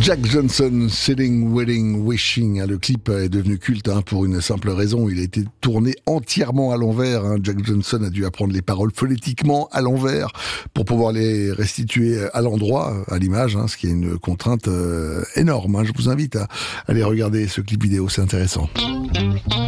Jack Johnson, Sitting, Wedding, Wishing. Le clip est devenu culte pour une simple raison. Il a été tourné entièrement à l'envers. Jack Johnson a dû apprendre les paroles phonétiquement à l'envers pour pouvoir les restituer à l'endroit, à l'image, ce qui est une contrainte énorme. Je vous invite à aller regarder ce clip vidéo, c'est intéressant.